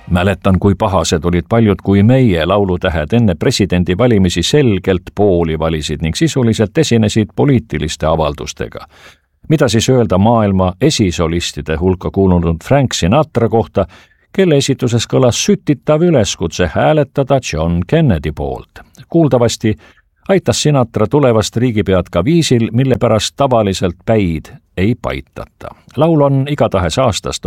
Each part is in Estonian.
Mäletan, kui pahased olid paljud kui meie laulutähed enne presidendivalimisi selgelt pooli valisid ning sisuliselt esinesid poliitiliste avaldustega. Mida siis öelda maailma esisolistide hulka kuulunud Frank Sinatra kohta, kelle esituses kõlas sütitav üleskutse hääletada John Kennedy poolt. Kuuldavasti aitas Sinatra tulevast riigipead ka viisil, mille pärast tavaliselt päid ei paitata. Laul on igatahes aastast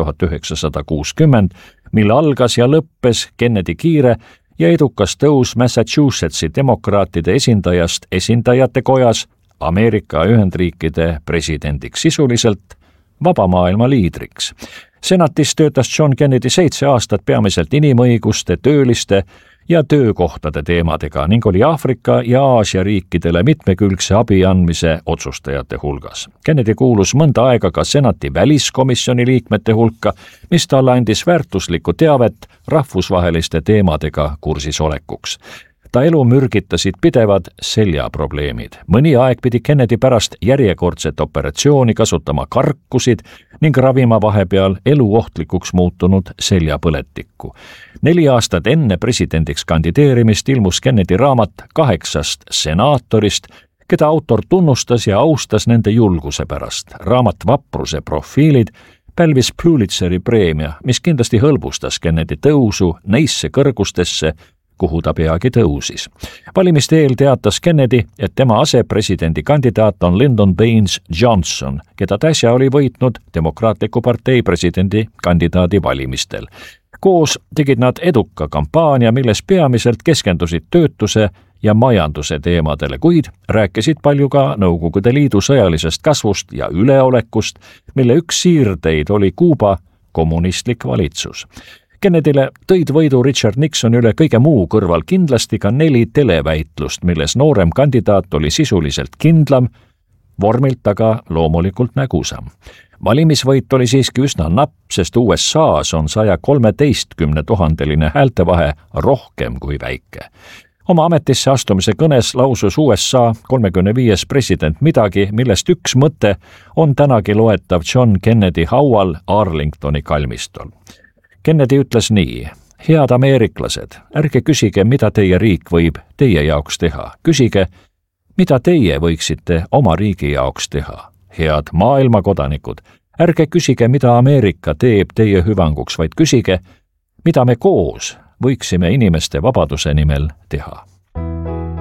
1960, mil algas ja lõppes Kennedy kiire ja edukas tõus Massachusettsi demokraatide esindajast esindajate kojas Ameerika Ühendriikide presidendiks, sisuliselt vaba maailma liidriks. Senatis töötas John Kennedy 7 aastat peamiselt inimõiguste, tööliste ja töökohtade teemadega ning oli Aafrika ja Aasia riikidele mitmekülgse abi andmise otsustajate hulgas. Kennedy kuulus mõnda aega ka senati väliskomisjoni liikmete hulka, mis talle andis väärtuslikku teavet rahvusvaheliste teemadega kursis olekuks. Ta elu mürgitasid pidevad seljaprobleemid. Mõni aeg pidi Kennedy pärast järjekordset operatsiooni kasutama karkusid ning ravima vahepeal eluohtlikuks muutunud seljapõletikku. 4 aastat enne presidendiks kandideerimist ilmus Kennedy raamat 8 senaatorist, keda autor tunnustas ja austas nende julguse pärast. Raamat Vapruse profiilid pälvis Pulitzeri preemia, mis kindlasti hõlbustas Kennedy tõusu neisse kõrgustesse, kuhu ta peagi tõusis. Valimiste eel teatas Kennedy, et tema asepresidendi kandidaat on Lyndon Baines Johnson, keda ta äsja oli võitnud Demokraatliku partei presidendi kandidaadi valimistel. Koos tegid nad eduka kampaania, milles peamiselt keskendusid töötuse ja majanduse teemadele, kuid rääkisid palju ka Nõukogude Liidu sõjalisest kasvust ja üleolekust, mille üks siirdeid oli Kuuba kommunistlik valitsus. Kennedyle tõid võidu Richard Nixon üle kõige muu kõrval kindlasti ka 4 televäitlust, milles noorem kandidaat oli sisuliselt kindlam, vormilt aga loomulikult nägusam. Valimisvõit oli siiski üsna napp, sest USA's on 113 000 häältevahe rohkem kui väike. Oma ametisse astumise kõnes lausus USA 35. president midagi, millest üks mõte on tänagi loetav John Kennedy haual Arlingtoni kalmistol. Kennedy ütles nii: head ameeriklased, ärge küsige, mida teie riik võib teie jaoks teha. Küsige, mida teie võiksite oma riigi jaoks teha. Head maailmakodanikud, ärge küsige, mida Ameerika teeb teie hüvanguks, vaid küsige, mida me koos võiksime inimeste vabaduse nimel teha.